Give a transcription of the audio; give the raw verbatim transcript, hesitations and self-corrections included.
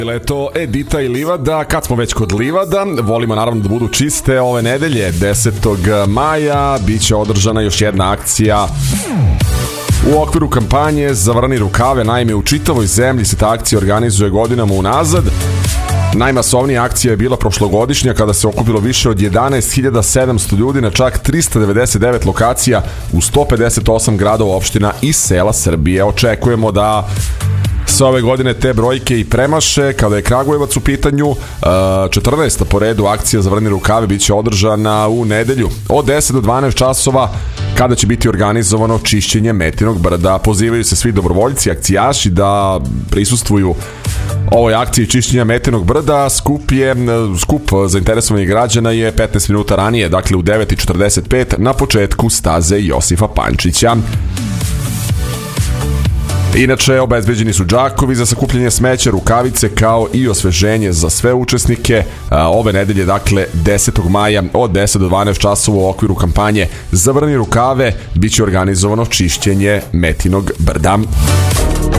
Bila je to Edita i Livada. Kad smo već kod Livada, volimo naravno da budu čiste. Ove nedelje, desetog maja, bit će održana još jedna akcija u okviru kampanje Zavrni rukave. Naime, u čitavoj zemlji se ta akcija organizuje godinama unazad. Najmasovnija akcija je bila prošlogodišnja kada se okupilo više od jedanaest hiljada sedamsto ljudi na čak trista devedeset devet lokacija u sto pedeset osam gradova, opština i sela Srbije. Očekujemo da sa ove godine te brojke i premaše. Kada je Kragujevac u pitanju, četrnaesta po redu akcija Zavrni rukave bit će održana u nedelju od deset do dvanaest časova, kada će biti organizovano čišćenje Metinog brda. Pozivaju se svi dobrovoljci, akcijaši da prisustvuju ovoj akciji čišćenja Metinog brda. Skup je, skup zainteresovanih građana je petnaest minuta ranije, dakle u devet i četrdeset pet na početku staze Josifa Pančića. Inače, obezbeđeni su džakovi za sakupljanje smeća, rukavice, kao i osveženje za sve učesnike. Ove nedelje, dakle desetog maja od deset do dvanaest časova u okviru kampanje Zavrni rukave bit će organizovano čišćenje Metinog brda.